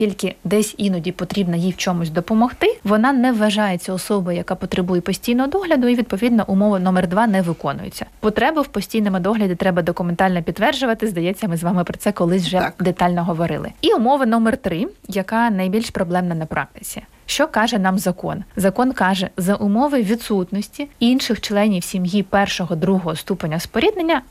тільки десь іноді потрібно їй в чомусь допомогти, вона не вважається особою, яка потребує постійного догляду, і, відповідно, умова номер 2 не виконується. Потребу в постійному догляді треба документально підтверджувати. Здається, ми з вами про це колись вже детально говорили. І умова номер 3, яка найбільш проблемна на практиці. Що каже нам закон? Закон каже, за умови відсутності інших членів сім'ї першого, другого ступеня споріднення